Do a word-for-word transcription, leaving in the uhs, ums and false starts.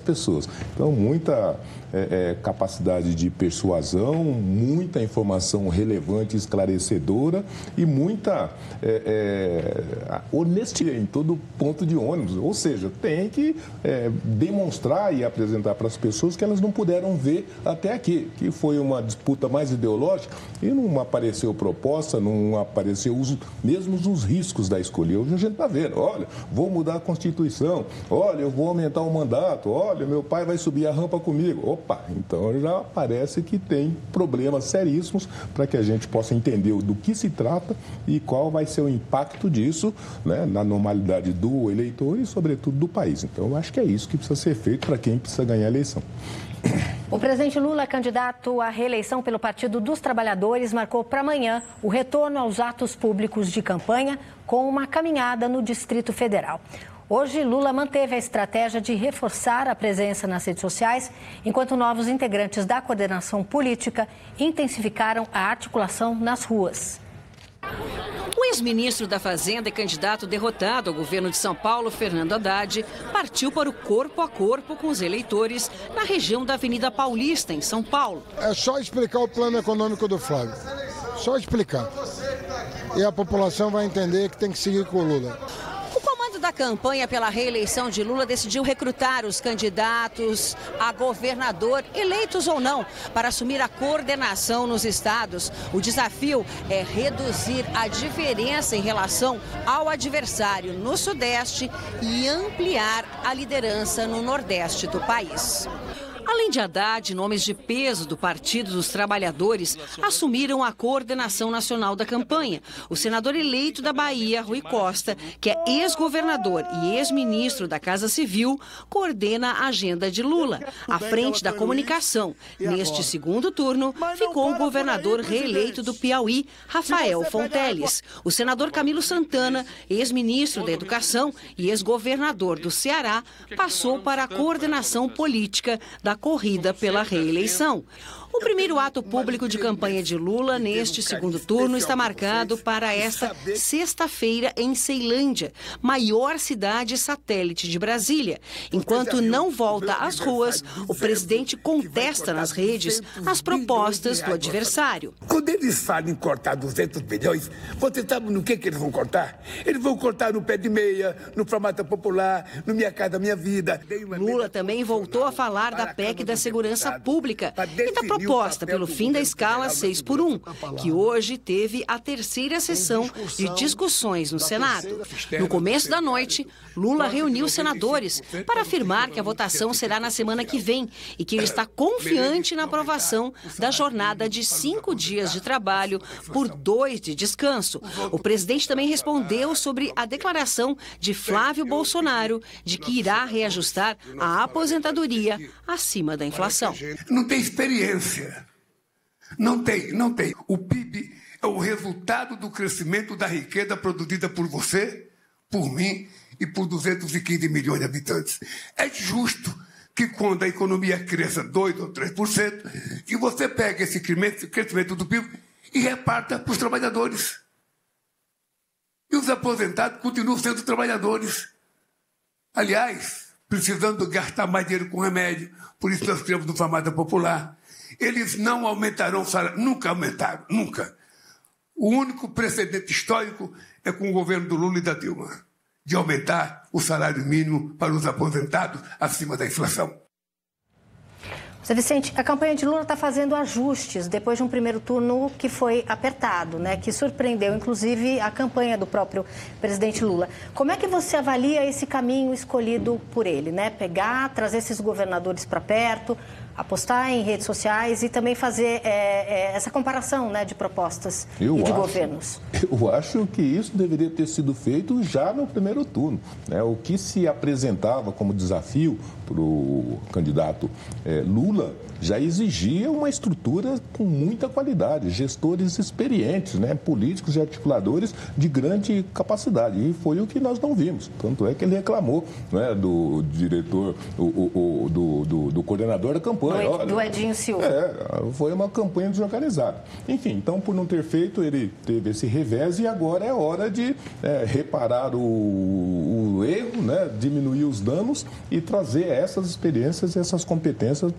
pessoas. Então, muita é, é, capacidade de persuasão, muita informação relevante, esclarecedora e muita é, é, honestidade em todo ponto de ônibus. Ou seja, tem que é, demonstrar e apresentar para as pessoas que elas não puderam ver até aqui, que foi uma disputa mais ideológica e não apareceu proposta, não apareceu os, mesmo os riscos da escolha. Hoje a gente está vendo, olha, vou mudar a Constituição, olha, eu vou aumentar o mandato, olha, meu pai vai subir a rampa comigo. Opa, então já parece que tem problemas seríssimos para que a gente possa entender do que se trata e qual vai ser o impacto disso, né, na normalidade do eleitor e, sobretudo, do país. Então, eu acho que é isso que precisa ser feito para quem precisa ganhar a eleição. O presidente Lula, candidato à reeleição pelo Partido dos Trabalhadores, marcou para amanhã o retorno aos atos públicos de campanha com uma caminhada no Distrito Federal. Hoje, Lula manteve a estratégia de reforçar a presença nas redes sociais, enquanto novos integrantes da coordenação política intensificaram a articulação nas ruas. O ex-ministro da Fazenda e candidato derrotado ao governo de São Paulo, Fernando Haddad, partiu para o corpo a corpo com os eleitores na região da Avenida Paulista, em São Paulo. É só explicar o plano econômico do Flávio. Só explicar. E a população vai entender que tem que seguir com o Lula. O comando da campanha pela reeleição de Lula decidiu recrutar os candidatos a governador, eleitos ou não, para assumir a coordenação nos estados. O desafio é reduzir a diferença em relação ao adversário no Sudeste e ampliar a liderança no Nordeste do país. Além de Haddad, nomes de peso do Partido dos Trabalhadores assumiram a coordenação nacional da campanha. O senador eleito da Bahia, Rui Costa, que é ex-governador e ex-ministro da Casa Civil, coordena a agenda de Lula. À frente da comunicação, neste segundo turno, ficou o governador reeleito do Piauí, Rafael Fonteles. O senador Camilo Santana, ex-ministro da Educação e ex-governador do Ceará, passou para a coordenação política da corrida pela reeleição. O primeiro ato público de campanha de Lula neste segundo turno está marcado para esta sexta-feira em Ceilândia, maior cidade satélite de Brasília. Enquanto não volta às ruas, o presidente contesta nas redes as propostas do adversário. Quando eles falam em cortar duzentos bilhões, você sabe no que, que eles vão cortar? Eles vão cortar no pé de meia, no formato popular, no Minha Casa Minha Vida. Lula também voltou a falar da P E C da Segurança Pública e da proposta pelo fim da escala seis por um, que hoje teve a terceira sessão de discussões no Senado. No começo da noite, Lula reuniu os senadores para afirmar que a votação será na semana que vem e que ele está confiante na aprovação da jornada de cinco dias de trabalho por dois de descanso. O presidente também respondeu sobre a declaração de Flávio Bolsonaro de que irá reajustar a aposentadoria acima da inflação. Não tem experiência. Não tem, não tem. O P I B é o resultado do crescimento da riqueza produzida por você, por mim e por duzentos e quinze milhões de habitantes. É justo que quando a economia cresça dois ou três por cento, que você pegue esse crescimento do P I B e reparta para os trabalhadores. E os aposentados continuam sendo trabalhadores. Aliás, precisando gastar mais dinheiro com remédio, por isso nós criamos no Farmácia Popular. Eles não aumentarão o salário, nunca aumentaram, nunca. O único precedente histórico é com o governo do Lula e da Dilma, de aumentar o salário mínimo para os aposentados acima da inflação. Zé Vicente, a campanha de Lula está fazendo ajustes depois de um primeiro turno que foi apertado, né? Que surpreendeu, inclusive, a campanha do próprio presidente Lula. Como é que você avalia esse caminho escolhido por ele, né? Pegar, trazer esses governadores para perto, apostar em redes sociais e também fazer é, é, essa comparação, né, de propostas eu e de acho, governos? Eu acho que isso deveria ter sido feito já no primeiro turno, né? O que se apresentava como desafio para o candidato é, Lula já exigia uma estrutura com muita qualidade, gestores experientes, né, políticos e articuladores de grande capacidade. E foi o que nós não vimos. Tanto é que ele reclamou, né, do diretor, o, o, o, do, do, do coordenador da campanha. Do, Olha, do Edinho Silva. É, foi uma campanha desorganizada. Enfim, então, por não ter feito, ele teve esse revés e agora é hora de é, reparar o, o, o erro, né? Diminuir os danos e trazer essas experiências e essas competências